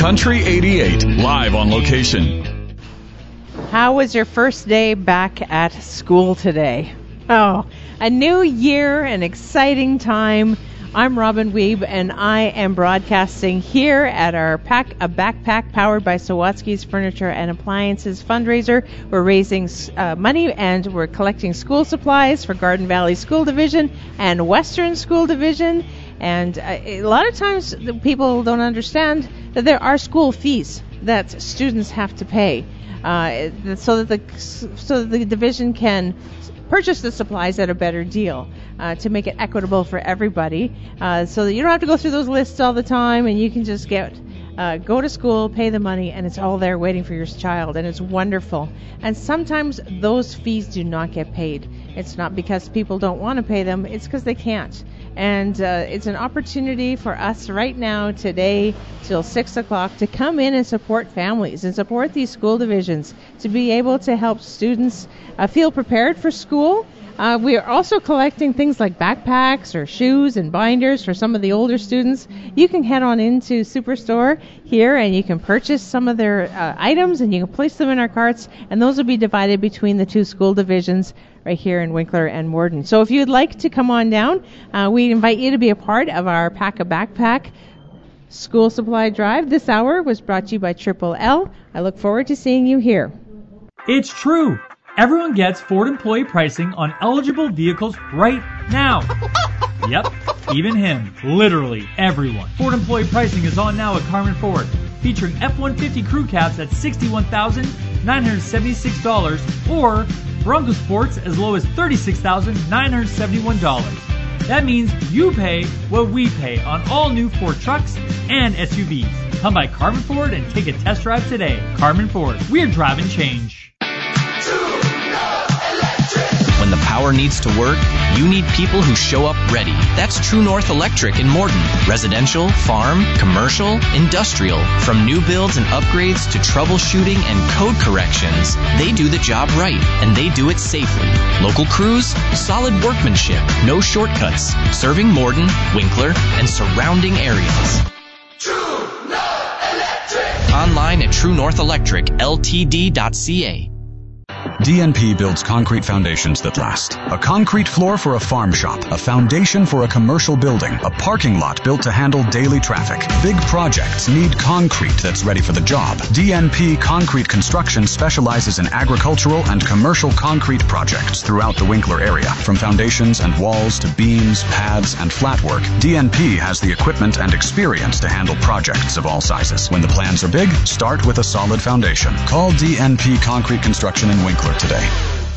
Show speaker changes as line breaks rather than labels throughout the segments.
Country 88, live on location.
How was your first day back at school today? Oh, a new year, an exciting time. I'm Robin Weeb, and I am broadcasting here at our A Backpack powered by Sawatsky's Furniture and Appliances fundraiser. We're raising money, and we're collecting school supplies for Garden Valley School Division and Western School Division. And a lot of times people don't understand that there are school fees that students have to pay so that the division can purchase the supplies at a better deal to make it equitable for everybody, so that you don't have to go through those lists all the time, and you can just go to school, pay the money, and it's all there waiting for your child, and it's wonderful. And sometimes those fees do not get paid. It's not because people don't want to pay them, it's because they can't. And it's an opportunity for us right now, today, till 6 o'clock, to come in and support families and support these school divisions, to be able to help students feel prepared for school. We are also collecting things like backpacks or shoes and binders for some of the older students. You can head on into Superstore here, and you can purchase some of their items, and you can place them in our carts, and those will be divided between the two school divisions right here in Winkler and Morden. So if you'd like to come on down, we invite you to be a part of our Pack a Backpack school supply drive. This hour was brought to you by Triple L. I look forward to seeing you here.
It's true. Everyone gets Ford employee pricing on eligible vehicles right now. Yep, even him. Literally everyone. Ford employee pricing is on now at Carmen Ford, featuring F-150 crew cabs at $61,976 or Bronco Sports as low as $36,971. That means you pay what we pay on all new Ford trucks and SUVs. Come by Carmen Ford and take a test drive today. Carmen Ford, we're driving change.
When the power needs to work, you need people who show up ready. That's True North Electric in Morden. Residential, farm, commercial, industrial. From new builds and upgrades to troubleshooting and code corrections, they do the job right, and they do it safely. Local crews, solid workmanship, no shortcuts. Serving Morden, Winkler, and surrounding areas.
True North Electric!
Online at truenorthelectricltd.ca.
DNP builds concrete foundations that last. A concrete floor for a farm shop, a foundation for a commercial building, a parking lot built to handle daily traffic. Big projects need concrete that's ready for the job. DNP Concrete Construction specializes in agricultural and commercial concrete projects throughout the Winkler area. From foundations and walls to beams, pads, and flat work, DNP has the equipment and experience to handle projects of all sizes. When the plans are big, start with a solid foundation. Call DNP Concrete Construction in Winkler today.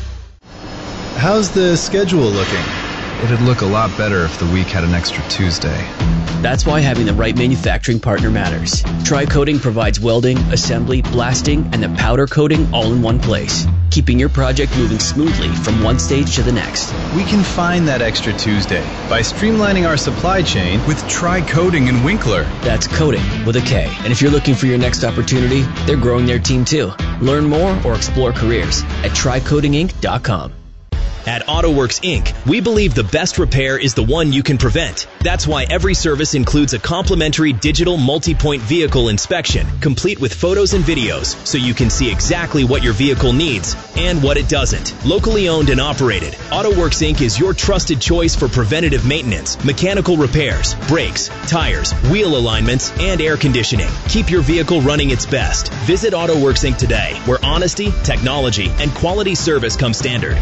How's the schedule looking? It'd look a lot better if the week had an extra Tuesday.
That's why having the right manufacturing partner matters. Tri-Coating provides welding, assembly, blasting, and the powder coating all in one place, keeping your project moving smoothly from one stage to the next.
We can find that extra Tuesday by streamlining our supply chain
with Tri-Coating in Winkler.
That's coating with a K. And if you're looking for your next opportunity, they're growing their team too. Learn more or explore careers at TriCoatingInc.com.
At AutoWorks Inc., we believe the best repair is the one you can prevent. That's why every service includes a complimentary digital multi-point vehicle inspection, complete with photos and videos, so you can see exactly what your vehicle needs and what it doesn't. Locally owned and operated, AutoWorks Inc. is your trusted choice for preventative maintenance, mechanical repairs, brakes, tires, wheel alignments, and air conditioning. Keep your vehicle running its best. Visit AutoWorks Inc. today, where honesty, technology, and quality service come standard.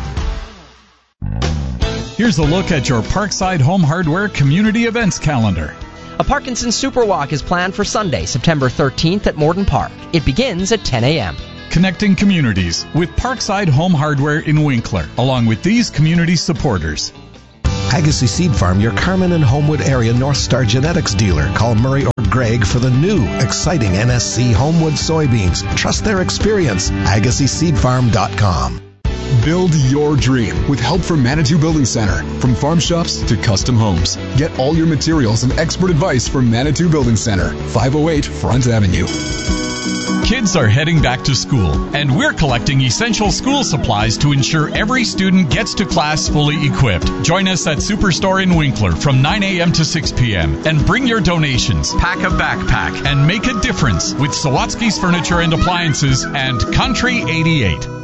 Here's a look at your Parkside Home Hardware Community Events calendar.
A Parkinson's Super Walk is planned for Sunday, September 13th at Morden Park. It begins at 10 a.m.
Connecting communities with Parkside Home Hardware in Winkler, along with these community supporters.
Agassiz Seed Farm, your Carmen and Homewood area North Star genetics dealer. Call Murray or Greg for the new, exciting NSC Homewood soybeans. Trust their experience. AgassizSeedFarm.com.
Build your dream with help from Manitou Building Center. From farm shops to custom homes. Get all your materials and expert advice from Manitou Building Center, 508 Front Avenue.
Kids are heading back to school, and we're collecting essential school supplies to ensure every student gets to class fully equipped. Join us at Superstore in Winkler from 9 a.m. to 6 p.m. and bring your donations. Pack a backpack and make a difference with Sawatsky's Furniture and Appliances and Country 88.